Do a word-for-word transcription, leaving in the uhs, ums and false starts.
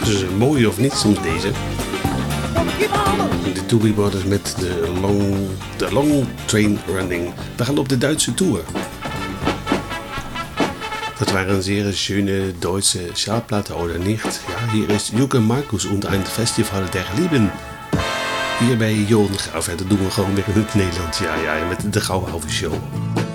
Dus mooi of niet soms deze. De Doobie Brothers met de long, de long Train Running. We gaan op de Duitse tour. Das waren sehr schöne deutsche Schallplatte, oder nicht? Ja, hier ist Jocke Markus und ein Festival der Lieben. Hier bij Johan de Graaf. En dat doen we gewoon weer in het Nederlands. Ja, ja, met de Gauwhoven Show.